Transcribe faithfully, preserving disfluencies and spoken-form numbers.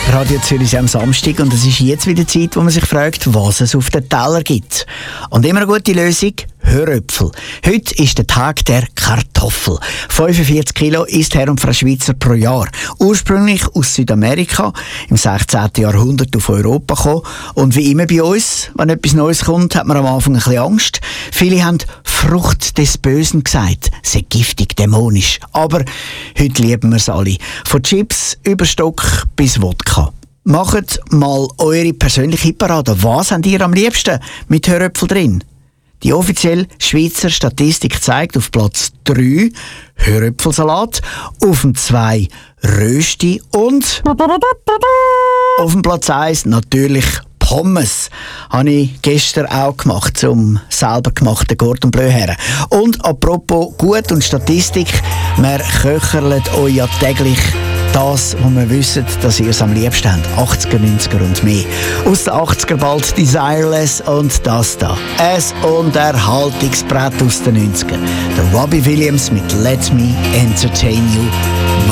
Radio Zürich am Samstag und es ist jetzt wieder Zeit, wo man sich fragt, was es auf den Teller gibt. Und immer eine gute Lösung, Höröpfel. Heute ist der Tag der Kartoffel. fünfundvierzig Kilo isst Herr und Frau Schweizer pro Jahr. Ursprünglich aus Südamerika, im sechzehnten Jahrhundert auf Europa gekommen. Und wie immer bei uns, wenn etwas Neues kommt, hat man am Anfang ein bisschen Angst. Viele haben Frucht des Bösen gesagt, sei giftig, dämonisch. Aber heute lieben wir es alle. Von Chips über Stock bis Wodka. Macht mal eure persönliche Parade. Was habt ihr am liebsten mit Höröpfel drin? Die offizielle Schweizer Statistik zeigt auf Platz drei Höröpfelsalat, auf dem zwei Rösti und auf dem Platz eins natürlich Pommes. Habe ich gestern auch gemacht, zum selber gemachten Cordon Bleu her. Und apropos Gut und Statistik, wir köcherlet euch ja täglich das, was wir wissen, dass ihr es am liebsten habt. achtziger, neunziger und mehr. Aus den achtziger bald Desireless und das da. Ein Unterhaltungsbrett aus den neunzigern. Der Robbie Williams mit Let Me Entertain You.